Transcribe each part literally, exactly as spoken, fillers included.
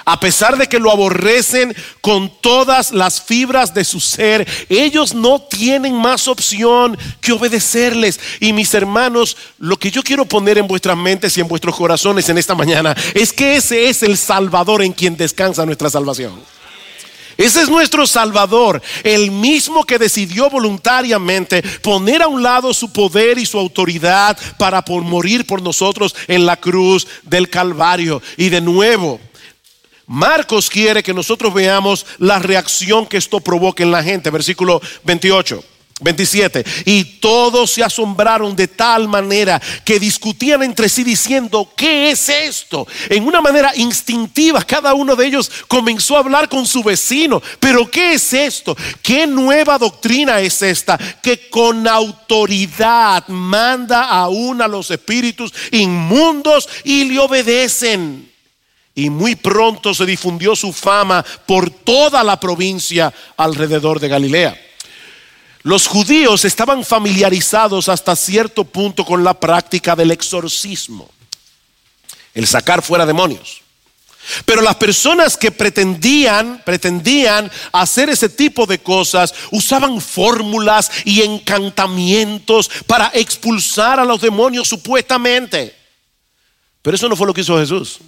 A pesar de que lo aborrecen con todas las fibras de su ser, ellos no tienen más opción que obedecerles. Y mis hermanos, lo que yo quiero poner en vuestras mentes y en vuestros corazones en esta mañana es que ese es el Salvador en quien descansa nuestra salvación. Ese es nuestro Salvador, el mismo que decidió voluntariamente poner a un lado su poder y su autoridad para por morir por nosotros en la cruz del Calvario. Y de nuevo, Marcos quiere que nosotros veamos la reacción que esto provoca en la gente. Versículo veintiocho, veintisiete. Y todos se asombraron de tal manera que discutían entre sí diciendo: ¿qué es esto? En una manera instintiva cada uno de ellos comenzó a hablar con su vecino: ¿pero qué es esto? ¿Qué nueva doctrina es esta? Que con autoridad manda aún a los espíritus inmundos y le obedecen. Y muy pronto se difundió su fama por toda la provincia alrededor de Galilea. Los judíos estaban familiarizados hasta cierto punto con la práctica del exorcismo, el sacar fuera demonios. Pero las personas que pretendían, pretendían hacer ese tipo de cosas usaban fórmulas y encantamientos para expulsar a los demonios supuestamente. Pero eso no fue lo que hizo Jesús.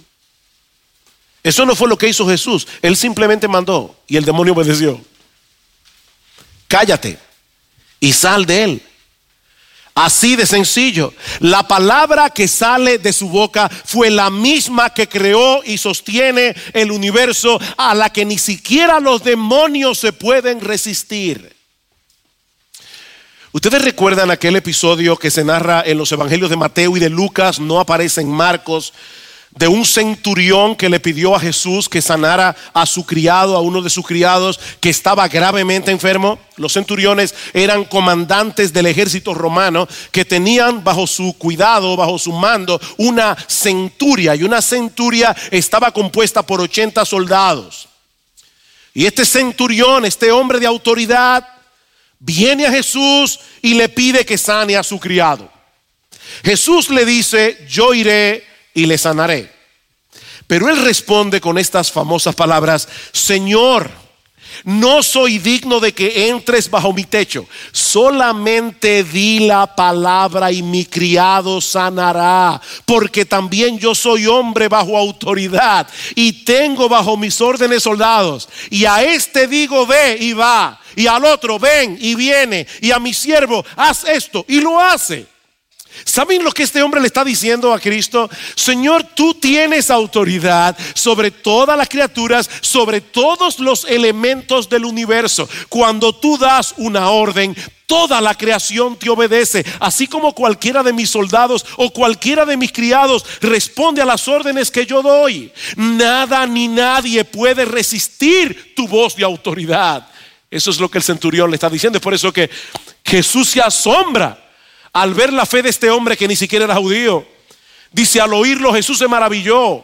Eso no fue lo que hizo Jesús. Él simplemente mandó y el demonio obedeció. Cállate y sal de él. Así de sencillo. La palabra que sale de su boca fue la misma que creó y sostiene el universo, a la que ni siquiera los demonios se pueden resistir. Ustedes recuerdan aquel episodio que se narra en los evangelios de Mateo y de Lucas, no aparece en Marcos, de un centurión que le pidió a Jesús que sanara a su criado, a uno de sus criados que estaba gravemente enfermo. Los centuriones eran comandantes del ejército romano que tenían bajo su cuidado, bajo su mando, una centuria, y una centuria estaba compuesta por ochenta soldados. Y este centurión, este hombre de autoridad, viene a Jesús y le pide que sane a su criado. Jesús le dice: yo iré y le sanaré. Pero él responde con estas famosas palabras: Señor, no soy digno de que entres bajo mi techo, solamente di la palabra y mi criado sanará, porque también yo soy hombre bajo autoridad y tengo bajo mis órdenes soldados. Y a este digo: ve, y va, y al otro: ven, y viene, y a mi siervo: haz esto, y lo hace. ¿Saben lo que este hombre le está diciendo a Cristo? Señor, tú tienes autoridad sobre todas las criaturas, sobre todos los elementos del universo. Cuando tú das una orden, toda la creación te obedece, así como cualquiera de mis soldados o cualquiera de mis criados responde a las órdenes que yo doy. Nada ni nadie puede resistir tu voz de autoridad. Eso es lo que el centurión le está diciendo. Es por eso que Jesús se asombra al ver la fe de este hombre que ni siquiera era judío. Dice: al oírlo Jesús se maravilló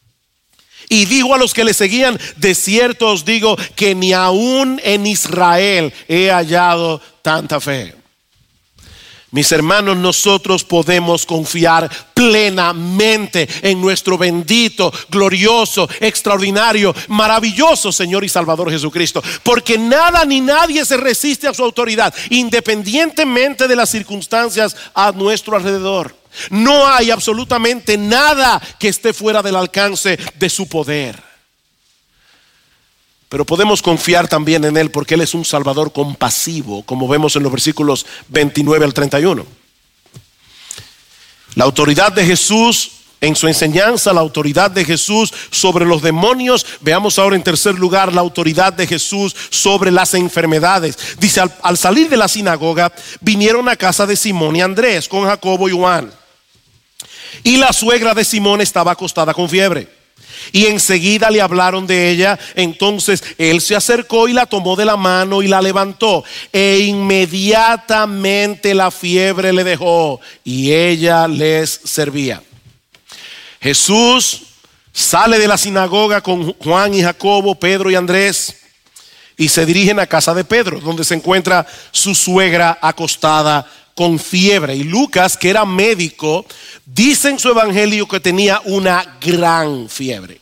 y dijo a los que le seguían: de cierto os digo que ni aún en Israel he hallado tanta fe. Mis hermanos, nosotros podemos confiar plenamente en nuestro bendito, glorioso, extraordinario, maravilloso Señor y Salvador Jesucristo, porque nada ni nadie se resiste a su autoridad, independientemente de las circunstancias a nuestro alrededor. No hay absolutamente nada que esté fuera del alcance de su poder. Pero podemos confiar también en Él porque Él es un Salvador compasivo, como vemos en los versículos veintinueve al treinta y uno. La autoridad de Jesús en su enseñanza, la autoridad de Jesús sobre los demonios. Veamos ahora en tercer lugar la autoridad de Jesús sobre las enfermedades. Dice: al, al salir de la sinagoga vinieron a casa de Simón y Andrés con Jacobo y Juan. Y la suegra de Simón estaba acostada con fiebre. Y enseguida le hablaron de ella. Entonces él se acercó y la tomó de la mano y la levantó, e inmediatamente la fiebre le dejó y ella les servía. Jesús sale de la sinagoga con Juan y Jacobo, Pedro y Andrés, y se dirigen a casa de Pedro, donde se encuentra su suegra acostada con fiebre. Y Lucas, que era médico, dice en su evangelio que tenía una gran fiebre.